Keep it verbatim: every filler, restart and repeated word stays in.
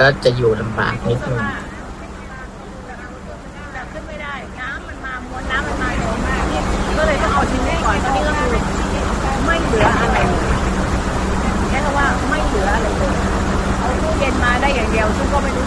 ก็จะอยู่ลำบากนิดนึงขึ้นไม่ได้น้ำมันมามวลน้ำมันมาเร็วมากก็เลยต้องเอาทิ้งไว้ก่อนตอนนี้ก็คือไม่เหลืออะไรเลยแค่ว่าไม่เหลืออะไรเลยเอาตู้เย็นมาได้อย่างเดียวซึ่งก็ไม่รู้